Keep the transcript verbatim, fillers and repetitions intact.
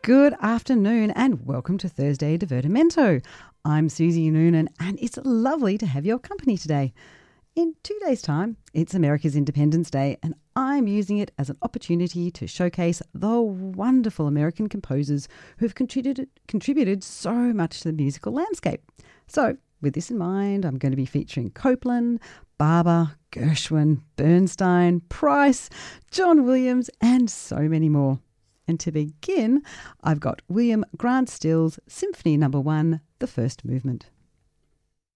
Good afternoon and welcome to Thursday Divertimento. I'm Susie Noonan and it's lovely to have your company today. In two days' time, it's America's Independence Day and I'm using it as an opportunity to showcase the wonderful American composers who've contributed, contributed so much to the musical landscape. So, with this in mind, I'm going to be featuring Copland, Barber, Gershwin, Bernstein, Price, John Williams and so many more. And to begin, I've got William Grant Still's Symphony Number One, the first movement.